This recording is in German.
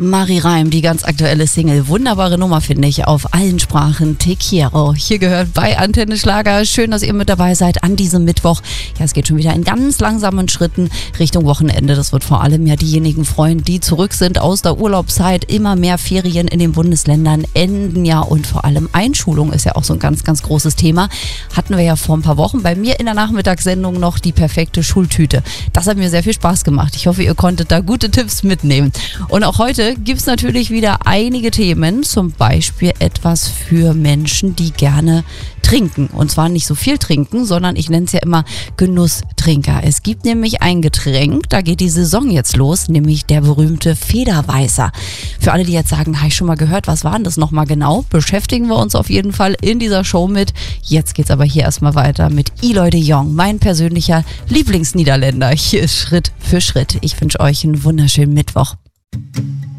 Marie Reim, die ganz aktuelle Single. Wunderbare Nummer, finde ich, auf allen Sprachen. Te quiero. Hier gehört bei Antenne Schlager. Schön, dass ihr mit dabei seid an diesem Mittwoch. Ja, es geht schon wieder in ganz langsamen Schritten Richtung Wochenende. Das wird vor allem ja diejenigen freuen, die zurück sind aus der Urlaubszeit. Immer mehr Ferien in den Bundesländern enden ja und vor allem Einschulung ist ja auch so ein ganz, ganz großes Thema. Hatten wir ja vor ein paar Wochen bei mir in der Nachmittagssendung noch die perfekte Schultüte. Das hat mir sehr viel Spaß gemacht. Ich hoffe, ihr konntet da gute Tipps mitnehmen. Und auch heute gibt es natürlich wieder einige Themen, zum Beispiel etwas für Menschen, die gerne trinken. Und zwar nicht so viel trinken, sondern ich nenne es ja immer Genusstrinker. Es gibt nämlich ein Getränk, da geht die Saison jetzt los, nämlich der berühmte Federweißer. Für alle, die jetzt sagen, habe ich schon mal gehört, was war denn das nochmal genau? Beschäftigen wir uns auf jeden Fall in dieser Show mit. Jetzt geht's aber hier erstmal weiter mit Eloy de Jong, mein persönlicher Lieblingsniederländer. Hier ist Schritt für Schritt. Ich wünsche euch einen wunderschönen Mittwoch.